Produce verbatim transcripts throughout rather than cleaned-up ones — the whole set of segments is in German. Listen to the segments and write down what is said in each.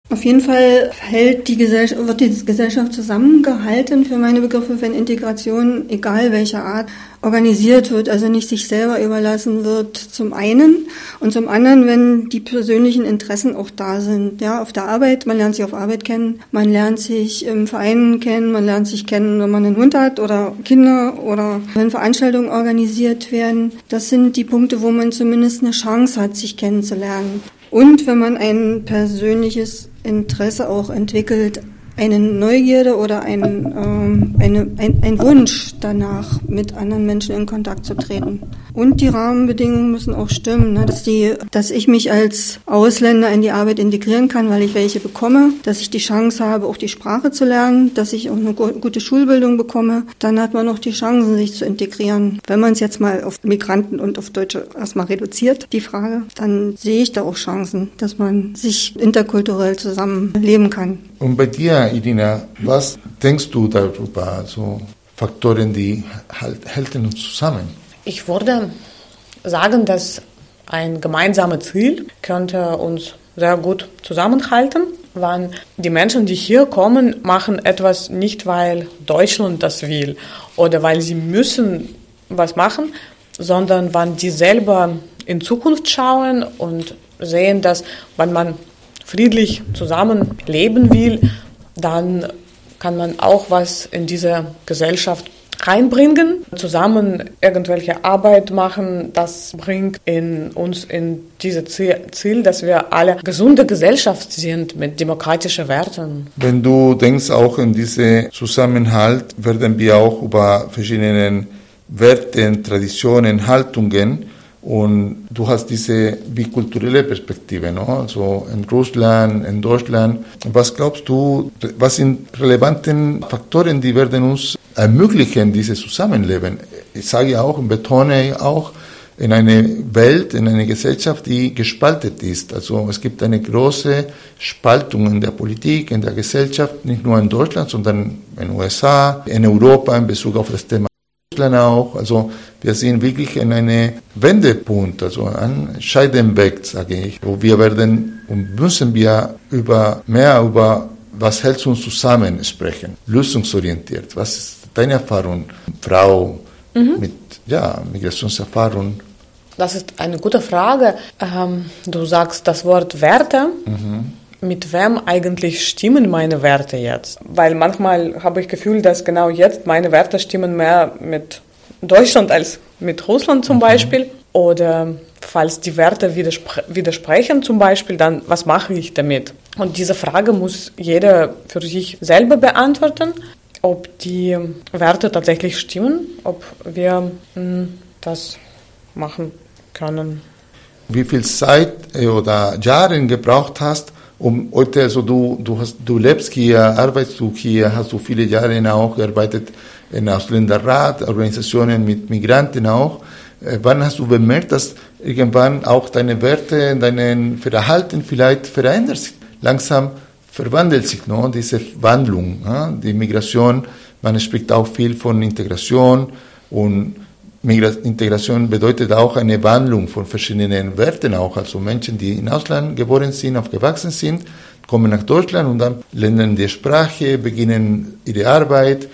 Auf jeden Fall hält die Gesellschaft, wird die Gesellschaft zusammengehalten für meine Begriffe, wenn Integration, egal welcher Art, organisiert wird, also nicht sich selber überlassen wird, zum einen. Und zum anderen, wenn die persönlichen Interessen auch da sind. Ja, auf der Arbeit, man lernt sich auf Arbeit kennen, man lernt sich im Verein kennen, man lernt sich kennen, wenn man einen Hund hat oder Kinder oder wenn Veranstaltungen organisiert werden. Das sind die Punkte, wo man zumindest eine Chance hat, sich kennenzulernen. Und wenn man ein persönliches Interesse auch entwickelt, eine Neugierde oder ein, ähm, eine, ein, ein Wunsch danach, mit anderen Menschen in Kontakt zu treten. Und die Rahmenbedingungen müssen auch stimmen, ne? dass, die, dass ich mich als Ausländer in die Arbeit integrieren kann, weil ich welche bekomme, dass ich die Chance habe, auch die Sprache zu lernen, dass ich auch eine gute Schulbildung bekomme. Dann hat man auch die Chancen, sich zu integrieren. Wenn man es jetzt mal auf Migranten und auf Deutsche erstmal reduziert, die Frage, dann sehe ich da auch Chancen, dass man sich interkulturell zusammenleben kann. Und bei dir, Irina, was denkst du darüber, also Faktoren, die halt, halten uns zusammen? Ich würde sagen, dass ein gemeinsames Ziel könnte uns sehr gut zusammenhalten, wenn die Menschen, die hier kommen, machen etwas nicht, weil Deutschland das will oder weil sie müssen was machen, sondern wenn die selber in Zukunft schauen und sehen, dass wenn man friedlich zusammenleben will, dann kann man auch was in diese Gesellschaft reinbringen, zusammen irgendwelche Arbeit machen. Das bringt in uns in dieses Ziel, dass wir alle gesunde Gesellschaft sind mit demokratischen Werten. Wenn du denkst auch in diesen Zusammenhalt, werden wir auch über verschiedene Werte, Traditionen, Haltungen. Und du hast diese bikulturelle Perspektive, no? Also in Russland, in Deutschland. Was glaubst du, was sind relevante Faktoren, die werden uns ermöglichen, dieses Zusammenleben? Ich sage auch und betone auch, in einer Welt, in einer Gesellschaft, die gespalten ist. Also es gibt eine große Spaltung in der Politik, in der Gesellschaft, nicht nur in Deutschland, sondern in den U S A, in Europa in Bezug auf das Thema auch. Also wir sind wirklich in einem Wendepunkt, also ein Scheideweg, sage ich, wo wir werden und müssen wir über mehr über was hält uns zusammen sprechen, lösungsorientiert. Was ist deine Erfahrung, Frau mhm. mit ja Migrationserfahrung? Das ist eine gute Frage. Ähm, du sagst das Wort Werte. Mhm. Mit wem eigentlich stimmen meine Werte jetzt? Weil manchmal habe ich das Gefühl, dass genau jetzt meine Werte stimmen mehr mit Deutschland als mit Russland zum mhm. Beispiel. Oder falls die Werte widerspre- widersprechen zum Beispiel, dann was mache ich damit? Und diese Frage muss jeder für sich selber beantworten, ob die Werte tatsächlich stimmen, ob wir mh, das machen können. Wie viel Zeit oder Jahre gebraucht hast, um heute, also du, du hast, du lebst hier, arbeitest du hier, hast du viele Jahre auch gearbeitet in Ausländerrat, Organisationen mit Migranten auch. Wann hast du bemerkt, dass irgendwann auch deine Werte, dein Verhalten vielleicht verändert sich? Langsam verwandelt sich no? diese Wandlung, ja? Die Migration, man spricht auch viel von Integration und Migra- Integration bedeutet auch eine Wandlung von verschiedenen Werten auch. Also Menschen, die in Ausland geboren sind, aufgewachsen sind, kommen nach Deutschland und dann lernen die Sprache, beginnen ihre Arbeit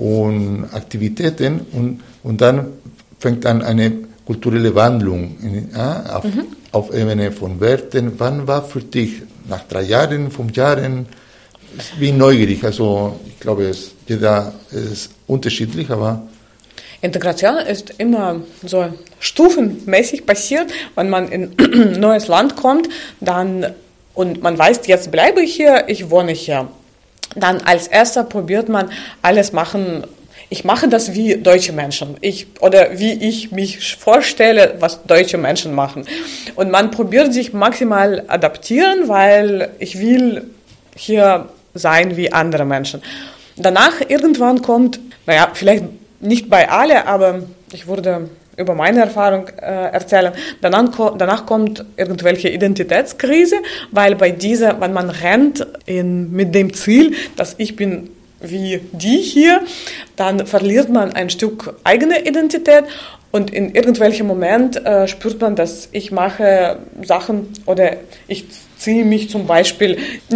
und Aktivitäten und, und dann fängt an eine kulturelle Wandlung ja, auf, mhm. auf Ebene von Werten. Wann war für dich, nach drei Jahren, fünf Jahren, ich bin neugierig, also ich glaube, es, jeder ist unterschiedlich, aber Integration ist immer so stufenmäßig passiert, wenn man in ein neues Land kommt, dann und man weiß, jetzt bleibe ich hier, ich wohne hier. Dann als erster probiert man alles machen. Ich mache das wie deutsche Menschen, ich oder wie ich mich vorstelle, was deutsche Menschen machen. Und man probiert sich maximal adaptieren, weil ich will hier sein wie andere Menschen. Danach irgendwann kommt, naja, vielleicht nicht bei alle, aber ich würde über meine Erfahrung äh, erzählen. Danach, danach kommt irgendwelche Identitätskrise, weil bei dieser, wenn man rennt in, mit dem Ziel, dass ich bin wie die hier, dann verliert man ein Stück eigene Identität und in irgendwelchem Moment äh, spürt man, dass ich mache Sachen oder ich ziehe mich zum Beispiel nicht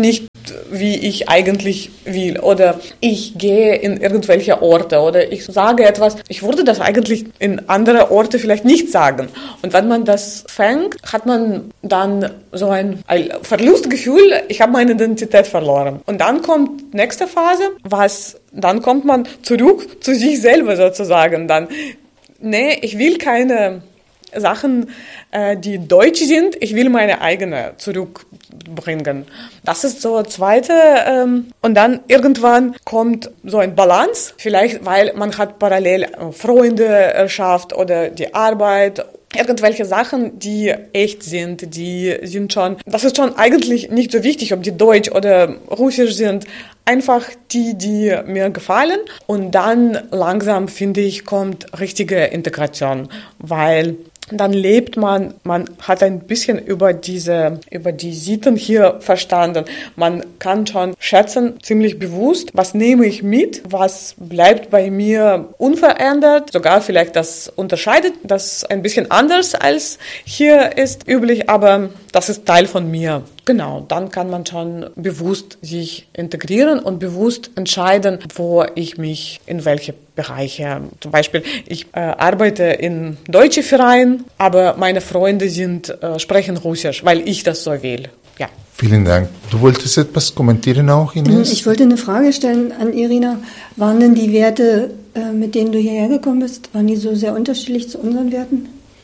wie ich eigentlich will. Oder ich gehe in irgendwelche Orte oder ich sage etwas, ich würde das eigentlich in andere Orte vielleicht nicht sagen. Und wenn man das fängt, hat man dann so ein Verlustgefühl, ich habe meine Identität verloren. Und dann kommt nächste Phase, was, dann kommt man zurück zu sich selber sozusagen. Dann, nee, ich will keine Sachen, äh, die deutsch sind, ich will meine eigene zurückbringen. Das ist so zweite. Ähm, und dann irgendwann kommt so ein Balance, vielleicht weil man hat parallel Freunde erschafft oder die Arbeit, irgendwelche Sachen, die echt sind, die sind schon, das ist schon eigentlich nicht so wichtig, ob die deutsch oder russisch sind, einfach die, die mir gefallen. Und dann langsam, finde ich, kommt richtige Integration, weil dann lebt man, man hat ein bisschen über diese, über die Sitten hier verstanden. Man kann schon schätzen, ziemlich bewusst, was nehme ich mit, was bleibt bei mir unverändert, sogar vielleicht das unterscheidet, das ein bisschen anders als hier ist üblich, aber das ist Teil von mir. Genau, dann kann man schon bewusst sich integrieren und bewusst entscheiden, wo ich mich in welche Bereiche. Zum Beispiel, ich äh, arbeite in deutschen Vereinen, aber meine Freunde sind, äh, sprechen Russisch, weil ich das so will. Ja. Vielen Dank. Du wolltest etwas kommentieren auch, Ines? Ich wollte eine Frage stellen an Irina. Waren denn die Werte, äh, mit denen du hierher gekommen bist, waren die so sehr unterschiedlich zu unseren Werten?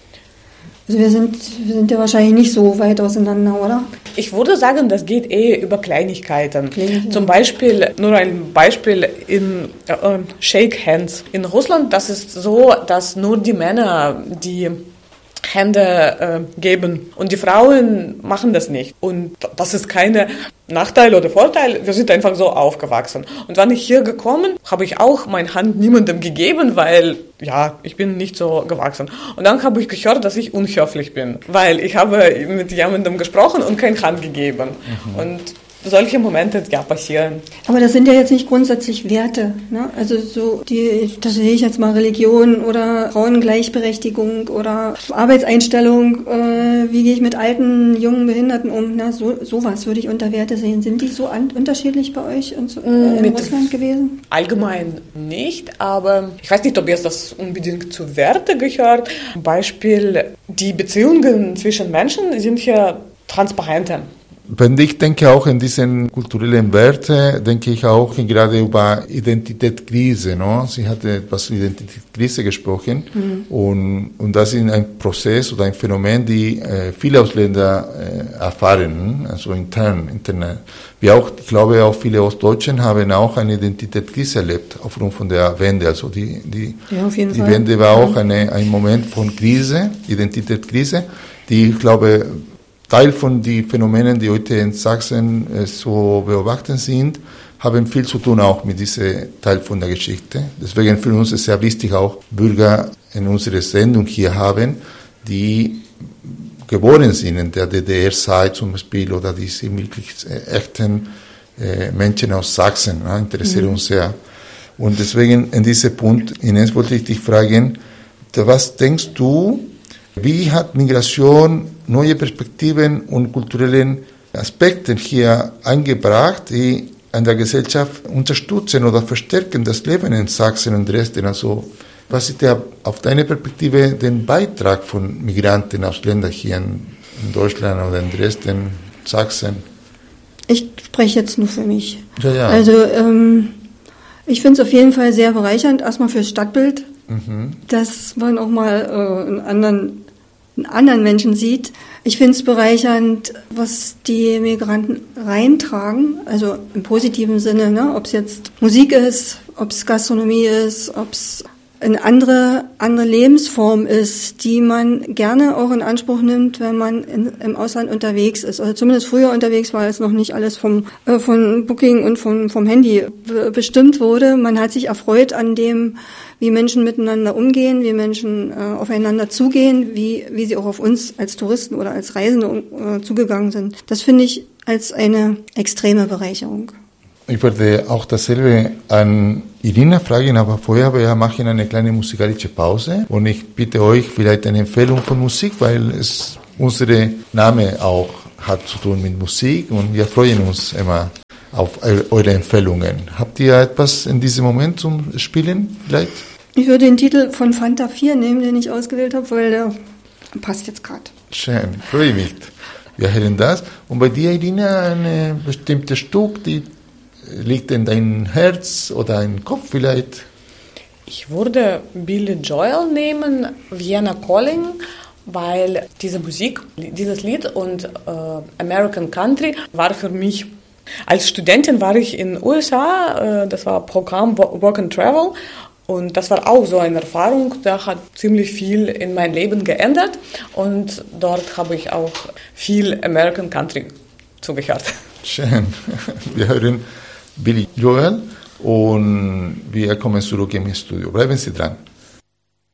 Also wir sind, wir sind ja wahrscheinlich nicht so weit auseinander, oder? Ich würde sagen, das geht eher über Kleinigkeiten. Kleinigkeiten. Zum Beispiel, nur ein Beispiel in äh, Shake Hands. In Russland, das ist so, dass nur die Männer die Hände äh, geben und die Frauen machen das nicht. Und das ist keine Nachteil oder Vorteil, wir sind einfach so aufgewachsen. Und wenn ich hier gekommen, habe ich auch meine Hand niemandem gegeben, weil, ja, ich bin nicht so gewachsen. Und dann habe ich gehört, dass ich unhöflich bin, weil ich habe mit jemandem gesprochen und keine Hand gegeben. Mhm. Und solche Momente, ja, passieren. Aber das sind ja jetzt nicht grundsätzlich Werte, ne? Also so, die, das sehe ich jetzt mal Religion oder Frauengleichberechtigung oder Arbeitseinstellung, äh, wie gehe ich mit alten, jungen Behinderten um, ne? So, sowas würde ich unter Werte sehen. Sind die so an, unterschiedlich bei euch in, äh, in Russland gewesen? Allgemein nicht, aber ich weiß nicht, ob jetzt das unbedingt zu Werte gehört. Beispiel, die Beziehungen zwischen Menschen sind hier transparenter. Wenn ich denke auch in diesen kulturellen Werte, denke ich auch gerade über Identitätskrise. No? Sie hatte etwas über Identitätskrise gesprochen mhm. und, und das ist ein Prozess oder ein Phänomen, die äh, viele Ausländer äh, erfahren, also intern, intern. Wie auch, ich glaube auch viele Ostdeutschen haben auch eine Identitätskrise erlebt aufgrund von der Wende. Also die, die, ja, auf jeden die Fall. Wende war auch eine, ein Moment von Krise, Identitätskrise, die ich glaube, Teil von den Phänomenen, die heute in Sachsen äh, so beobachtet sind, haben viel zu tun auch mit diesem Teil von der Geschichte. Deswegen für uns ist sehr wichtig, auch Bürger in unserer Sendung hier haben, die geboren sind in der D D R-Zeit zum Beispiel oder diese wirklich äh, echten äh, Menschen aus Sachsen, ja, interessieren mhm. uns sehr. Und deswegen in diesem Punkt, Ines, wollte ich dich fragen, was denkst du, wie hat Migration neue Perspektiven und kulturellen Aspekte hier eingebracht, die an der Gesellschaft unterstützen oder verstärken das Leben in Sachsen und Dresden? Also, was ist der, auf deine Perspektive der Beitrag von Migranten aus Ländern hier in, in Deutschland oder in Dresden, Sachsen? Ich spreche jetzt nur für mich. Ja, ja. Also, ähm, ich finde es auf jeden Fall sehr bereichernd, erstmal fürs Stadtbild, mhm. dass man auch mal äh, einen anderen einen anderen Menschen sieht. Ich finde es bereichernd, was die Migranten reintragen, also im positiven Sinne, ne? Ob es jetzt Musik ist, ob es Gastronomie ist, ob es eine andere, andere Lebensform ist, die man gerne auch in Anspruch nimmt, wenn man in, im Ausland unterwegs ist. Also zumindest früher unterwegs war, als noch nicht alles vom, äh, von Booking und vom, vom Handy be- bestimmt wurde. Man hat sich erfreut an dem, wie Menschen miteinander umgehen, wie Menschen äh, aufeinander zugehen, wie, wie sie auch auf uns als Touristen oder als Reisende äh, zugegangen sind. Das finde ich als eine extreme Bereicherung. Ich würde auch dasselbe an Irina fragen, aber vorher wir machen eine kleine musikalische Pause und ich bitte euch vielleicht eine Empfehlung von Musik, weil es unsere Name auch hat zu tun mit Musik und wir freuen uns immer auf eure Empfehlungen. Habt ihr etwas in diesem Moment zum Spielen vielleicht? Ich würde den Titel von Fanta vier nehmen, den ich ausgewählt habe, weil der passt jetzt gerade. Schön, freue mich. Wir hören das. Und bei dir, Irina, ein bestimmtes Stück, die liegt in dein Herz oder in den Kopf vielleicht? Ich würde Billy Joel nehmen, Vienna Calling, weil diese Musik, dieses Lied und äh, American Country war für mich. Als Studentin war ich in den U S A, äh, das war Programm Work and Travel. Und das war auch so eine Erfahrung, da hat ziemlich viel in mein Leben geändert und dort habe ich auch viel American Country zugehört. Schön. Wir hören Billy Joel und wir kommen zurück im Studio. Bleiben Sie dran.